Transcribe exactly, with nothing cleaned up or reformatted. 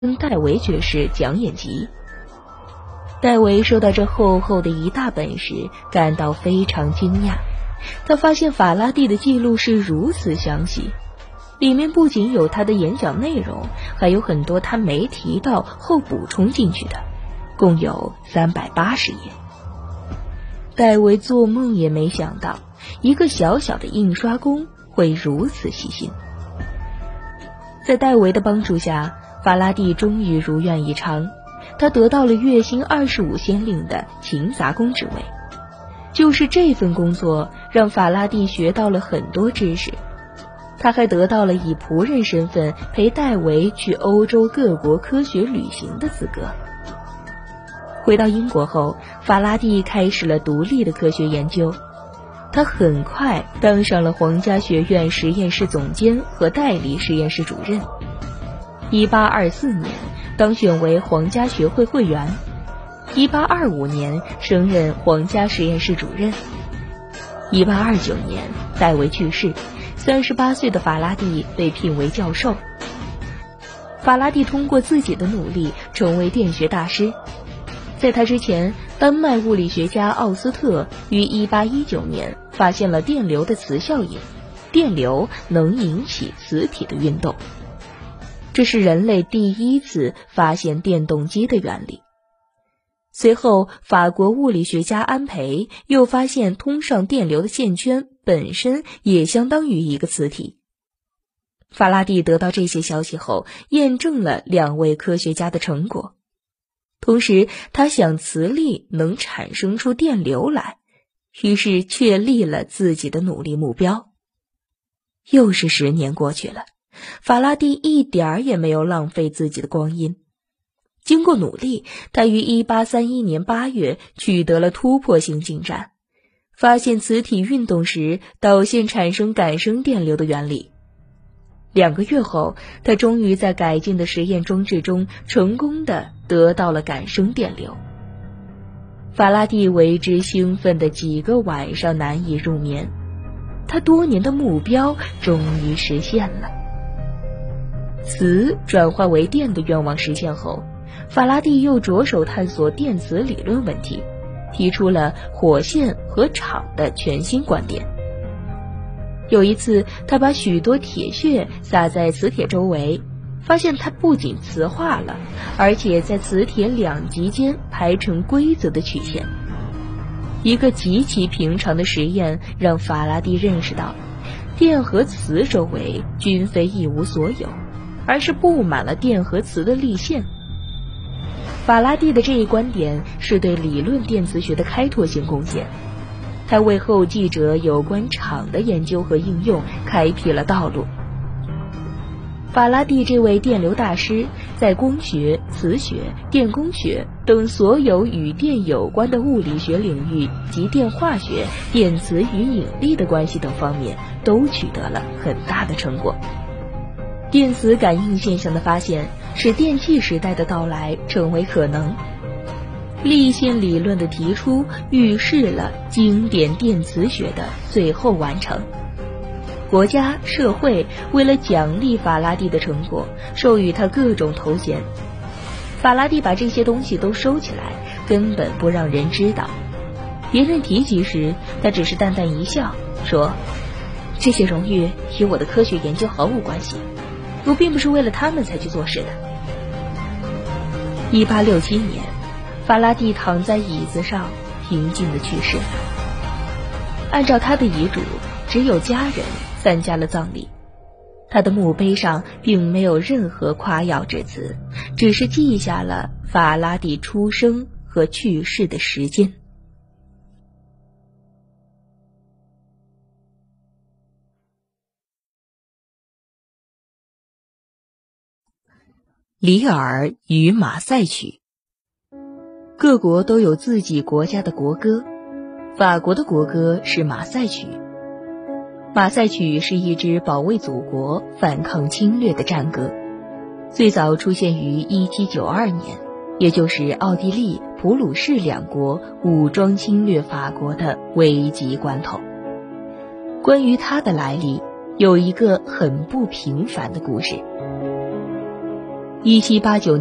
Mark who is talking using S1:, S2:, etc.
S1: 戴维爵士讲演集。戴维收到这厚厚的一大本时，感到非常惊讶。他发现法拉第的记录是如此详细，里面不仅有他的演讲内容，还有很多他没提到后补充进去的，共有三百八十页。戴维做梦也没想到，一个小小的印刷工会如此细心。在戴维的帮助下，法拉第终于如愿以偿，他得到了月薪二十五先令的勤杂工职位。就是这份工作让法拉第学到了很多知识，他还得到了以仆人身份陪戴维去欧洲各国科学旅行的资格。回到英国后，法拉第开始了独立的科学研究，他很快当上了皇家学院实验室总监和代理实验室主任。一八二四年当选为皇家学会会员，一八二五年升任皇家实验室主任。一八二九年戴维去世，三十八岁的法拉第被聘为教授。法拉第通过自己的努力成为电学大师。在他之前，丹麦物理学家奥斯特于一八一九年发现了电流的磁效应，电流能引起磁体的运动。这是人类第一次发现电动机的原理。随后，法国物理学家安培又发现通上电流的线圈本身也相当于一个磁体。法拉第得到这些消息后，验证了两位科学家的成果。同时，他想磁力能产生出电流来，于是确立了自己的努力目标。又是十年过去了，法拉第一点儿也没有浪费自己的光阴。经过努力，他于一八三一年八月取得了突破性进展，发现磁体运动时导线产生感生电流的原理。两个月后，他终于在改进的实验装置中成功地得到了感生电流。法拉第为之兴奋的几个晚上难以入眠，他多年的目标终于实现了。磁转化为电的愿望实现后，法拉第又着手探索电磁理论问题，提出了火线和场的全新观点。有一次，他把许多铁屑撒在磁铁周围，发现它不仅磁化了，而且在磁铁两极间排成规则的曲线。一个极其平常的实验让法拉第认识到，电和磁周围均非一无所有，而是布满了电和磁的力线。法拉第的这一观点是对理论电磁学的开拓性贡献，他为后继者有关场的研究和应用开辟了道路。法拉第这位电流大师在光学、磁学、电工学等所有与电有关的物理学领域及电化学、电磁与引力的关系等方面都取得了很大的成果。电磁感应现象的发现使电气时代的到来成为可能。力线理论的提出预示了经典电磁学的最后完成。国家、社会为了奖励法拉第的成果，授予他各种头衔。法拉第把这些东西都收起来，根本不让人知道。别人提及时，他只是淡淡一笑，说：“这些荣誉与我的科学研究毫无关系，我并不是为了他们才去做事的。”一八六七年，法拉第躺在椅子上平静地去世。按照他的遗嘱，只有家人参加了葬礼。他的墓碑上并没有任何夸耀之词，只是记下了法拉第出生和去世的时间。里尔与马赛曲。各国都有自己国家的国歌，法国的国歌是马赛曲。马赛曲是一支保卫祖国、反抗侵略的战歌，最早出现于一七九二年，也就是奥地利、普鲁士两国武装侵略法国的危急关头。关于它的来历，有一个很不平凡的故事。 一七八九